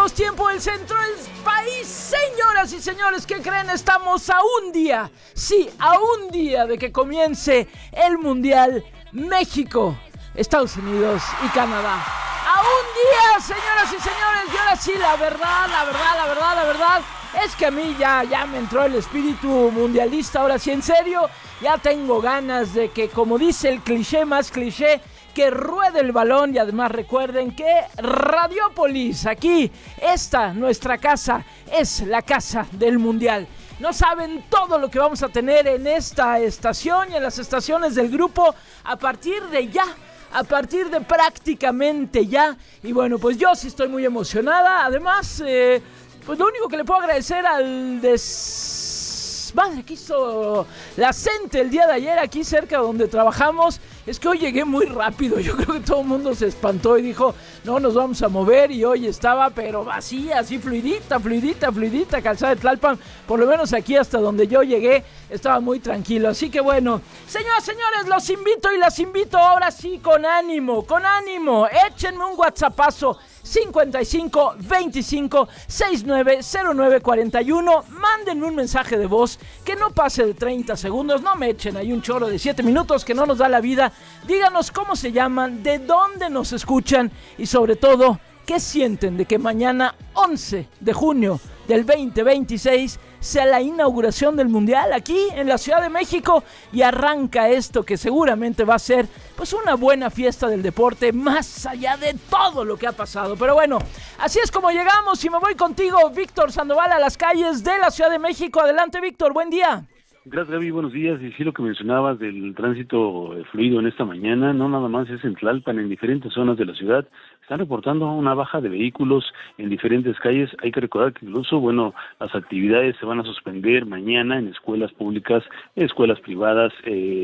minutos, tiempo del centro del país. Señoras y señores, ¿qué creen? Estamos a un día, sí, a un día de que comience el Mundial México, Estados Unidos y Canadá. A un día, señoras y señores, y ahora sí, la verdad es que a mí ya me entró el espíritu mundialista. Ahora sí, en serio, ya tengo ganas de que, como dice el cliché más cliché, que ruede el balón. Y además recuerden que Radiopolis, aquí, nuestra casa, es la casa del Mundial. No saben todo lo que vamos a tener en esta estación y en las estaciones del grupo a partir de prácticamente ya. Y bueno, pues yo sí estoy muy emocionada. Además, pues lo único que le puedo agradecer al desmadre que hizo la CENTE el día de ayer aquí cerca donde trabajamos es que hoy llegué muy rápido. Yo creo que todo el mundo se espantó y dijo, no nos vamos a mover, y hoy estaba pero vacía, así fluidita, Calzada de Tlalpan. Por lo menos aquí hasta donde yo llegué estaba muy tranquilo. Así que bueno, señoras, señores, los invito y las invito ahora sí con ánimo. Échenme un WhatsAppazo 55 25 69 09 41. Mándenme un mensaje de voz que no pase de 30 segundos. No me echen ahí un choro de 7 minutos que no nos da la vida. Díganos cómo se llaman, de dónde nos escuchan y sobre todo, ¿qué sienten de que mañana 11 de junio del 2026 sea la inauguración del Mundial aquí en la Ciudad de México y arranca esto que seguramente va a ser pues una buena fiesta del deporte más allá de todo lo que ha pasado? Pero bueno, así es como llegamos y me voy contigo, Víctor Sandoval, a las calles de la Ciudad de México. Adelante, Víctor, buen día. Gracias, Gaby, buenos días. Y sí, lo que mencionabas del tránsito fluido en esta mañana, no nada más es en Tlalpan, en diferentes zonas de la ciudad están reportando una baja de vehículos en diferentes calles. Hay que recordar que incluso, las actividades se van a suspender mañana en escuelas públicas, escuelas privadas,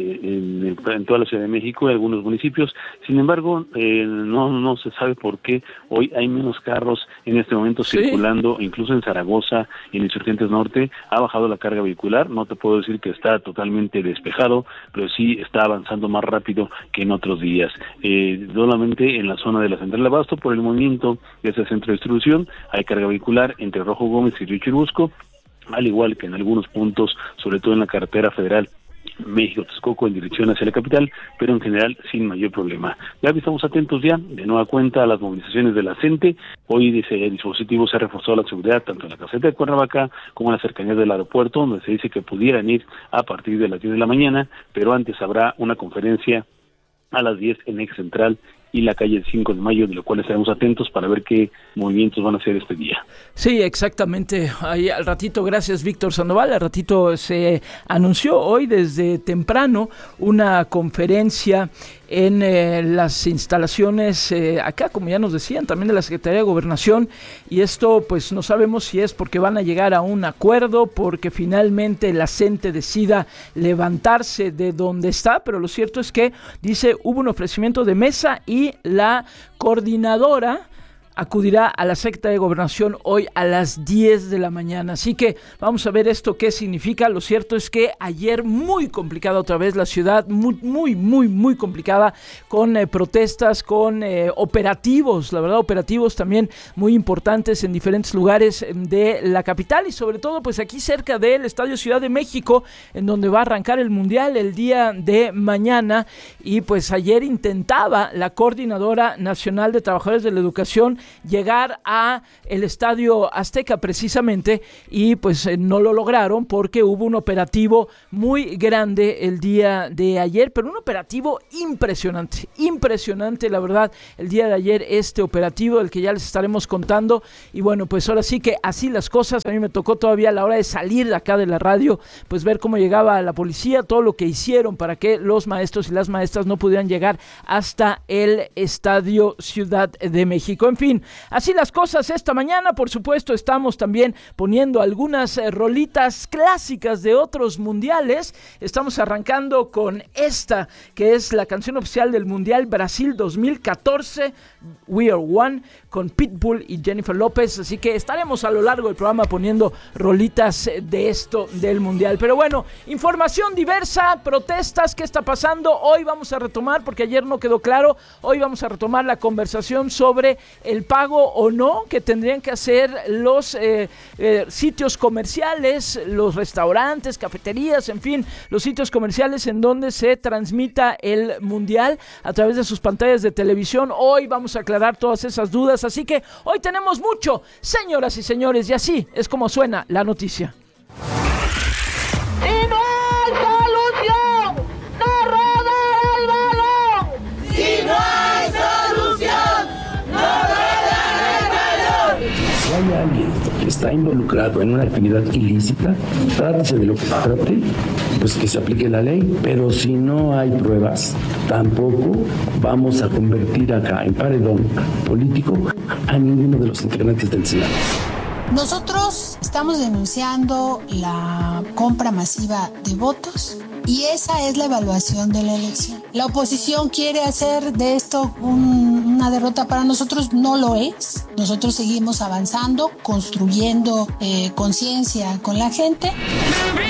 en toda la Ciudad de México y algunos municipios. Sin embargo, no se sabe por qué hoy hay menos carros en este momento circulando, incluso en Zaragoza y en Insurgentes Norte ha bajado la carga vehicular. No te puedo decir que está totalmente despejado, pero sí está avanzando más rápido que en otros días. Solamente en la zona de la Central de Abasto, por el movimiento de ese centro de distribución, hay carga vehicular entre Rojo Gómez y Río Churubusco, al igual que en algunos puntos, sobre todo en la carretera federal México-Texcoco en dirección hacia la capital, pero en general sin mayor problema. Ya estamos atentos de nueva cuenta a las movilizaciones de la CENTE. Hoy ese dispositivo se ha reforzado la seguridad tanto en la caseta de Cuernavaca como en las cercanías del aeropuerto, donde se dice que pudieran ir a partir de las 10 de la mañana, pero antes habrá una conferencia a las 10 en Eje Central y la calle 5 de Mayo, de lo cual estaremos atentos para ver qué movimientos van a hacer este día. Sí, exactamente. Ahí al ratito, gracias Víctor Sandoval, al ratito se anunció hoy desde temprano una conferencia en las instalaciones acá, como ya nos decían, también de la Secretaría de Gobernación, y esto pues no sabemos si es porque van a llegar a un acuerdo, porque finalmente la CENTE decida levantarse de donde está, pero lo cierto es que dice hubo un ofrecimiento de mesa y la coordinadora acudirá a la Secretaría de Gobernación hoy a las 10 de la mañana. Así que vamos a ver esto qué significa. Lo cierto es que ayer muy complicada otra vez la ciudad, muy complicada, con protestas, con operativos, la verdad operativos también muy importantes en diferentes lugares de la capital y sobre todo pues aquí cerca del Estadio Ciudad de México, en donde va a arrancar el Mundial el día de mañana. Y pues ayer intentaba la Coordinadora Nacional de Trabajadores de la Educación llegar a el Estadio Azteca precisamente y pues no lo lograron porque hubo un operativo muy grande el día de ayer, pero un operativo impresionante la verdad el día de ayer, este operativo del que ya les estaremos contando. Y bueno, pues ahora sí que así las cosas. A mí me tocó todavía a la hora de salir de acá de la radio pues ver cómo llegaba la policía, todo lo que hicieron para que los maestros y las maestras no pudieran llegar hasta el Estadio Ciudad de México. En fin, así las cosas esta mañana. Por supuesto estamos también poniendo algunas rolitas clásicas de otros mundiales. Estamos arrancando con esta que es la canción oficial del Mundial Brasil 2014, We Are One, con Pitbull y Jennifer López. Así que estaremos a lo largo del programa poniendo rolitas de esto del Mundial. Pero bueno, información diversa, protestas, ¿qué está pasando? Hoy vamos a retomar, porque ayer no quedó claro, hoy vamos a retomar la conversación sobre el pago o no que tendrían que hacer los sitios comerciales, los restaurantes, cafeterías, en fin, los sitios comerciales en donde se transmita el Mundial a través de sus pantallas de televisión. Hoy vamos a aclarar todas esas dudas, así que hoy tenemos mucho, señoras y señores, y así es como suena la noticia. ¡Si no hay solución, no rodar el balón! ¡Si no hay solución, no rodar el balón! Si hay alguien que está involucrado en una actividad ilícita, trátese de lo que se trate, pues que se aplique la ley, pero si no hay pruebas, tampoco vamos a convertir acá en paredón político a ninguno de los integrantes del Senado. Nosotros estamos denunciando la compra masiva de votos y esa es la evaluación de la elección. La oposición quiere hacer de esto una derrota, para nosotros no lo es. Nosotros seguimos avanzando, construyendo conciencia con la gente.